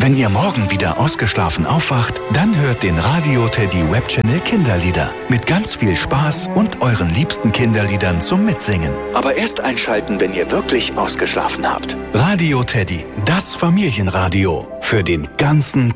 Wenn ihr morgen wieder ausgeschlafen aufwacht, dann hört den Radio Teddy Webchannel Kinderlieder. Mit ganz viel Spaß und euren liebsten Kinderliedern zum Mitsingen. Aber erst einschalten, wenn ihr wirklich ausgeschlafen habt. Radio Teddy, das Familienradio. Für den ganzen